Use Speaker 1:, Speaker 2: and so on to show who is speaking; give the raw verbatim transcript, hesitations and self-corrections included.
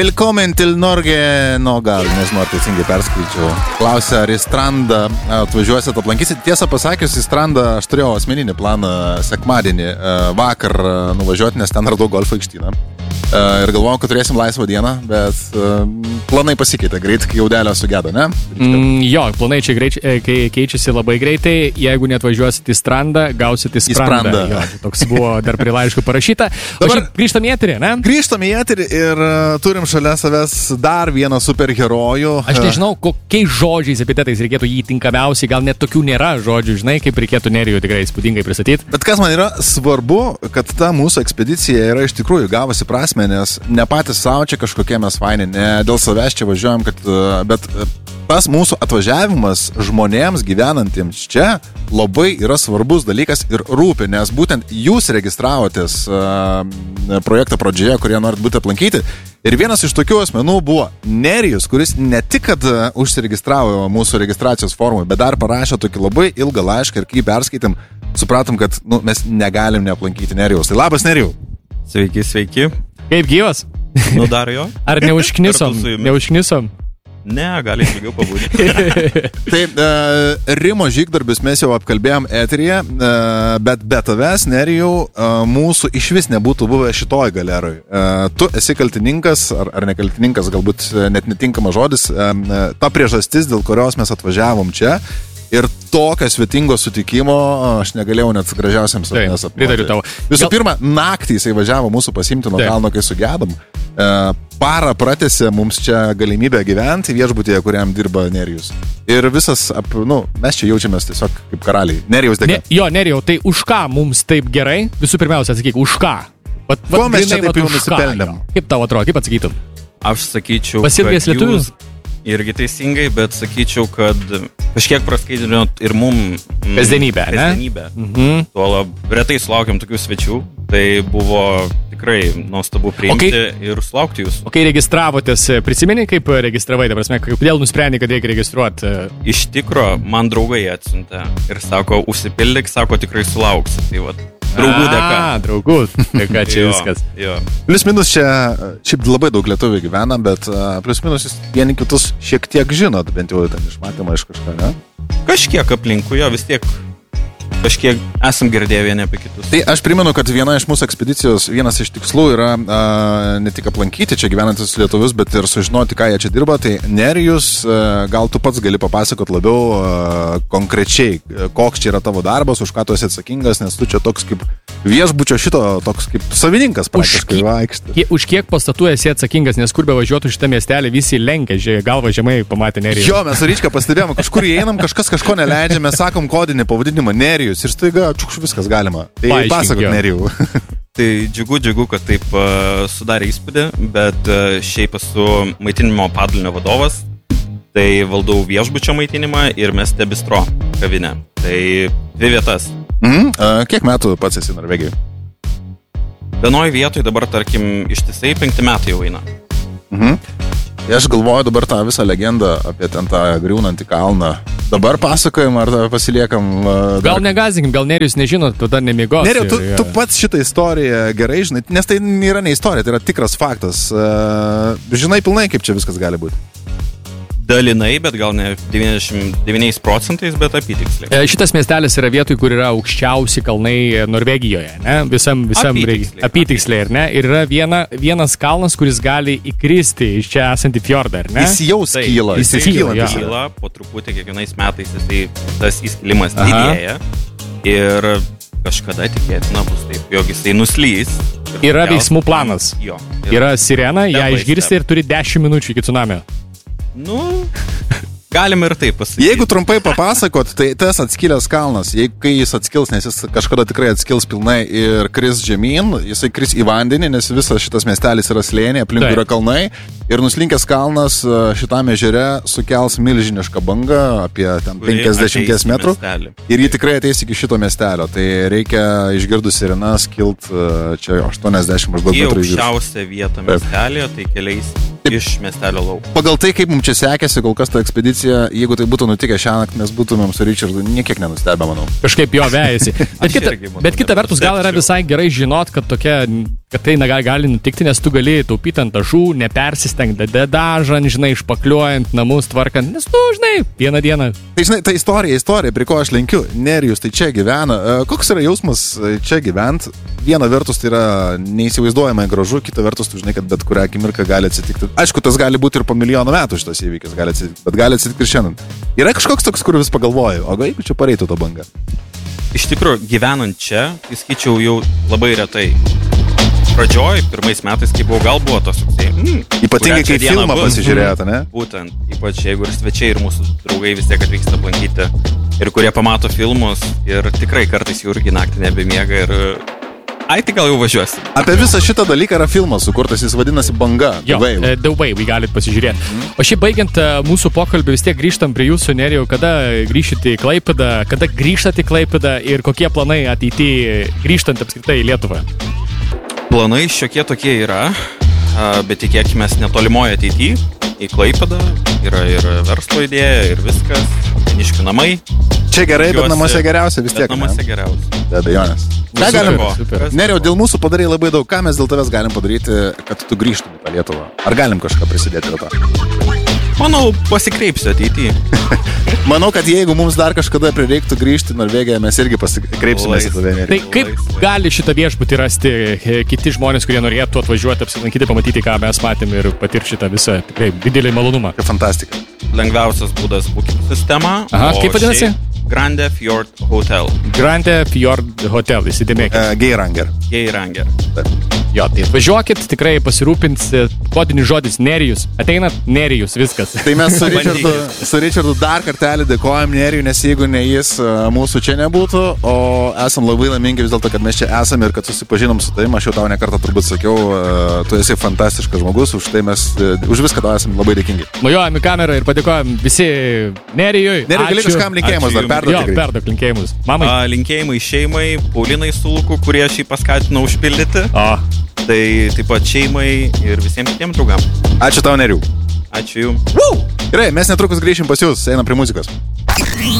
Speaker 1: Willkommen til Norge, no gal, nežinau, ar teisingai perskaičiau. Klausia, ar į Strandą atvažiuosit aplankysit. Tiesą pasakius, į Strandą aš turėjau asmeninį planą sekmadienį vakar nuvažiuoti, nes ten radau golfo aikštyną. Ir galvojau, kad turėsim laisvą dieną, bet planai pasikeitė greit, kai jaudelio sugedo, ne?
Speaker 2: Mm, jo, planai čia greit, keičiasi labai greitai. Jeigu neatvažiuosit į Strandą, gausit į Strandą.
Speaker 1: Į Strandą.
Speaker 2: Jo, toks buvo dar prie laiškų parašyta. Dabar grįžtam į eterį, ne?
Speaker 1: Grįžtam į eterį ir turim šalia savęs dar vieną superherojų.
Speaker 2: Aš nežinau, kokiais žodžiais, epitetais reikėtų jį tinkamiausiai, gal net tokių nėra žodžių, žinai, kaip reikėtų Nerijų tikrai įspūdingai pristatyti.
Speaker 1: Bet kas man yra svarbu, kad ta mūsų ekspedicija yra iš tikrųjų gavusi prasmę, nes ne patys savo čia kažkokie mes faini, ne dėl savęs čia važiuojam, kad, bet tas mūsų atvažiavimas žmonėms gyvenantiems čia labai yra svarbus dalykas ir rūpi, nes būtent jūs registravotės projekto pradžioje, kurie norit būti aplankyti. Ir vienas iš tokių asmenų buvo Nerijus, kuris ne tik, kad užsiregistravo mūsų registracijos formui, bet dar parašė tokį labai ilgą laišką ir kai perskaitėm, supratom, kad nu, mes negalim neaplankyti Nerijaus. Tai labas, Nerijau.
Speaker 3: Sveiki, sveiki.
Speaker 2: Kaip gyvas?
Speaker 3: Nu dar jo.
Speaker 2: Ar neužknisom? Neužknisom?
Speaker 3: Ne, gali ilgiau pabūti.
Speaker 1: Taip, e, Rimo žygdarbis mes jau apkalbėjom eteryje, e, bet be tavęs, Nerijau, e, mūsų iš vis nebūtų buvę šitoj galeroj. E, tu esi kaltininkas, ar, ar nekaltininkas, galbūt net netinkamas žodis, e, ta priežastis, dėl kurios mes atvažiavom čia. Ir tokio svetingo sutikimo aš negalėjau net gražiausiam sapnės apmoti.
Speaker 2: Pritariu tavo.
Speaker 1: Visų pirma, naktį jisai važiavo mūsų pasimti nuo kalno, kai sugedom. E, parą pratęsė mums čia galimybę gyventi viešbutyje, kuriam dirba Nerijus. Ir visas, ap, nu, mes čia jaučiamės tiesiog kaip karaliai. Nerijaus dėka.
Speaker 2: Ne, jo, Nerijau, tai už ką mums taip gerai? Visų pirmiausia, atsakyk, už ką? Vat, vat,
Speaker 1: Ko mes čia
Speaker 2: grinai,
Speaker 1: taip jau
Speaker 2: vat, už ką?
Speaker 1: nusipelnėm?
Speaker 2: Kaip tau atrodo, kaip atsakytum?
Speaker 3: Aš sakyčiau,
Speaker 2: Pasilgęs
Speaker 3: kad
Speaker 2: lietuvių?
Speaker 3: jūs irgi teisingai, bet sakyčiau, kad kažkiek praskaidrinot ir mum mm,
Speaker 2: Kasdienybę, ne?
Speaker 3: kasdienybę.
Speaker 2: Mhm.
Speaker 3: Tuo lab, retai sulaukiam tokių svečių, tai buvo tikrai nuostabu priimti
Speaker 2: O
Speaker 3: ir sulaukti jūs.
Speaker 2: O kai registravotės, prisimeni, kaip registravai, ta prasme, kodėl nusprendė, kad reikia registruoti?
Speaker 3: Iš tikro, man draugai atsiuntė ir sako, užsipildyk, sako, tikrai sulauksi. Tai vat, draugų dėka.
Speaker 2: A, draugų dėka čia
Speaker 3: Jo,
Speaker 2: viskas.
Speaker 3: Jo.
Speaker 1: Plius minus čia, šiaip labai daug lietuvių gyvena, bet uh, plius minus jūs vieni kitus šiek tiek žinot, bent jau ten išmatymą iš kažką, ne?
Speaker 3: Kažkiek aplinkui jo, vis tiek kažkiek esam girdėję vieni apie kitus.
Speaker 1: Tai aš primenu, kad viena iš mūsų ekspedicijos, vienas iš tikslų yra uh, ne tik aplankyti čia gyvenantis lietuvius, bet ir sužinoti, ką jie čia dirba. Tai Nerijus, uh, gal tu pats gali papasakot labiau uh, konkrečiai, koks čia yra tavo darbas, už ką tu esi atsakingas, nes tu čia toks kaip viešbučio šito, toks kaip savininkas praktiškai vaikštai.
Speaker 2: Kie, už kiek pastatų esi atsakingas, nes kur be važiuotų šitą miestelį, visi lenkia, žiūrėk, galva žemai pamatė Nerijų.
Speaker 1: Jo, mes su Ryčka pastebėjome, kažkur įeinam, kažkas kažko neleidžia, mes sakom kodinį pavadinimą Nerijus ir staiga čiukš viskas galima. Tai pasakot Nerijų.
Speaker 3: Tai džiugu, džiugu, kad taip uh, sudarė įspūdį, bet uh, šiaip esu maitinimo padalinio vadovas, tai valdau viešbučio maitinimą ir Mieste Bistro kavinę. Tai dvi vietas.
Speaker 1: Mhm. Uh, kiek metų pats esi Norvegijoje?
Speaker 3: Vienoj vietoj dabar, tarkim, ištisai penkti metai jau eina.
Speaker 1: Mhm. Tai aš galvoju dabar tą visą legendą apie ten tą griūnantį kalną. Dabar pasakojam ar pasiliekam? Uh,
Speaker 2: Gal negazinkim, gal Nerijus nežino, tada nemigos.
Speaker 1: Nerijau, tu, tu pats šitą istoriją gerai žinai, nes tai nėra ne istorija, tai yra tikras faktas. Uh, žinai pilnai, kaip čia viskas gali būti.
Speaker 3: Dalinai, bet gal ne devyniasdešimt devyniais procentais, bet apytiksliai.
Speaker 2: Šitas miestelis yra vietoj, kur yra aukščiausi kalnai Norvegijoje, ne? Visam, visam
Speaker 3: Apytiksliai.
Speaker 2: apytiksliai, ar ne? Ir yra viena, vienas kalnas, kuris gali įkristi iš čia esantį fjordą, ar ne?
Speaker 1: Jis jau skyla.
Speaker 2: Jis
Speaker 1: Jis
Speaker 2: skyla,
Speaker 1: skyla.
Speaker 2: jo.
Speaker 3: Kyla, po truputį kiekvienais metais jisai, tas įskilimas
Speaker 2: Aha.
Speaker 3: didėja ir kažkada tikėtina bus taip, jog jisai nuslys. Ir
Speaker 2: Yra
Speaker 3: tikriausiai-
Speaker 2: veiksmų planas.
Speaker 3: Jo.
Speaker 2: Yra sirena, ją
Speaker 3: Step by
Speaker 2: išgirsti
Speaker 3: step.
Speaker 2: ir turi dešimt minučių iki tsunamio.
Speaker 3: Nu, galima ir taip pasakyti.
Speaker 1: Jeigu trumpai papasakot, tai tas atskilęs kalnas, jeigu kai jis atskils, nes jis kažkada tikrai atskils pilnai ir kris žemyn, jisai kris į vandenį, nes visas šitas miestelis yra slėnė, aplink
Speaker 2: Taip.
Speaker 1: yra kalnai ir nuslinkęs kalnas šitame ežere sukels milžinišką bangą apie ten
Speaker 3: Kuri
Speaker 1: penkiasdešimt
Speaker 3: ateis į
Speaker 1: metrų
Speaker 3: miestelį.
Speaker 1: ir ji tikrai ateis iki šito miestelio. Tai reikia išgirdus sirenas kilt uh, čia aštuoniasdešimt maždaug
Speaker 3: Į
Speaker 1: metrų į viršų.
Speaker 3: aukščiausią vietą miestelėje, tai keliais iš miestelio lauk.
Speaker 1: Pagal tai, kaip mums čia sekėsi kol kas ta ekspedicija, jeigu tai būtų nutikę šiąnakt, mes būtumėm su Richardu niekiek nenustebę, manau.
Speaker 2: Kažkaip jo vejasi. Bet,
Speaker 3: Aš
Speaker 2: kita,
Speaker 3: irgi manau,
Speaker 2: bet kita
Speaker 3: kad
Speaker 2: vertus gal yra
Speaker 3: nustebčiau.
Speaker 2: visai gerai žinot, kad tokia kad tai negali gali nutikti, nes tu gali taupyti ant dažų, nepersistengti dažant, žinai, išpakliuojant namus, tvarkant, nes tu, žinai, vieną dieną.
Speaker 1: Tai, žinai, ta istorija, istorija, prie ko aš lenkiu. Nerijus tai čia gyvena. Koks yra jausmas čia gyvent? Viena vertus tai yra neįsivaizduojamai gražu, kita vertus tu žinai, kad bet kurią akimirką gali atsitikti. Aišku, tas gali būti ir po milijono metų šitas įvykis, gali atsitikti, bet gali atsitikti ir šiandien. Yra kažkoks toks, kur vis pagalvoju, o gal jeigu čia pareitų to banga?
Speaker 3: Iš tikrųjų, gyvenant čia, tai skaičiau jau labai retai. Pradžioj, pirmais metais, kai buvau, gal buvo tos toksai. Mm,
Speaker 1: Ypatingai, kai filmą pasižiūrėjote, ne?
Speaker 3: Būtent, ypač jeigu ir svečiai, ir mūsų draugai vis tiek atvyksta aplankyti, ir kurie pamato filmus, ir tikrai kartais jų irgi naktį nebemiega, ir ai, tai gal jau važiuosi.
Speaker 1: Apie visą šitą dalyką yra filmas sukurtas, jis vadinasi Banga.
Speaker 2: Jo, The Wave, The Wave galit pasižiūrėti. Mm. O šiaip baigiant mūsų pokalbį, vis tiek grįžtam prie jūsų, Nerijau, kada grįžite į Klaipėdą, kada grįžtate į Klaipėdą ir kokie planai ateityje grįžtant apskritai į Lietuvą?
Speaker 3: Planai šiokie tokie yra, bet tikėkime netolimoje ateityje į Klaipėdą. Yra ir verslo idėja, ir viskas, vieniškių namai.
Speaker 1: Čia gerai, bet namuose geriausia vis tiek.
Speaker 3: Bet namuose geriausia.
Speaker 1: Be abejonės. Ką galim? Nerijau, dėl mūsų padarai labai daug. Ką mes dėl tavęs galim padaryti, kad tu grįžtum į tą Lietuvą? Ar galim kažką prisidėti prie to?
Speaker 3: Manau, pasikreipsiu ateityje.
Speaker 1: Manau, kad jeigu mums dar kažkada prireiktų grįžti į Norvegiją, mes irgi pasikreipsime į tave.
Speaker 2: Tai kaip gali šitą viešbutį rasti kiti žmonės, kurie norėtų atvažiuoti, apsilankyti, pamatyti, ką mes matėm ir patirti šitą visą tikrai didelį malonumą?
Speaker 1: Fantastika.
Speaker 3: Lengviausias būdas booking sistema.
Speaker 2: Aha, kaip vadinasi?
Speaker 3: Grande Fjord Hotel.
Speaker 2: Grande Fjord Hotel, įsidėmėkit.
Speaker 1: Uh, Geiranger.
Speaker 3: Geiranger.
Speaker 2: Jo, tai atvažiuokit, tikrai pasirūpins, kodinis žodis Nerijus. Ateinat Nerijus, viskas.
Speaker 1: Tai mes su Richardu, su Richardu dar kartelį dėkojam Nerijui, nes jeigu ne jis, mūsų čia nebūtų, o esam labai laimingi vis dėlto, kad mes čia esame ir kad susipažinom su tavim. Aš jau tau ne kartą turbūt sakiau, tu esi fantastiškas žmogus, už tai mes, už viską tau esame labai dėkingi.
Speaker 2: Mojuojam į kamerą ir padėkojam visi Nerijui.
Speaker 1: Nerijui, gali kažkam linkėjimus dar perduoti.
Speaker 2: Jo, perduok linkėjimus. Mamai.
Speaker 3: A, linkėjimai šeimai, Paulinai su Luku, kurie šį paskatino užpildyti.
Speaker 2: O.
Speaker 3: Tai taip pat šeimai ir visiems kitiems draugam.
Speaker 1: Ačiū tau, Nerijau.
Speaker 3: Ačiū jums.
Speaker 1: Gerai, mes netrukus grįšim pas jūs, einam prie muzikos.